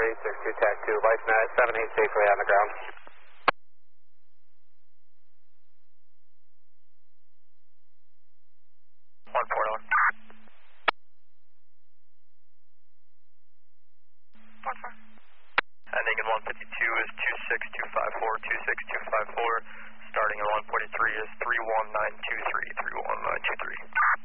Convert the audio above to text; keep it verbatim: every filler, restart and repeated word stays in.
eight six two, T A C two, life net, seven eight safely on the ground. one four one. one four. Ending in one fifty-two is two six two five four, two six two five four. Starting at one forty-three is three one nine two three, three one nine two three.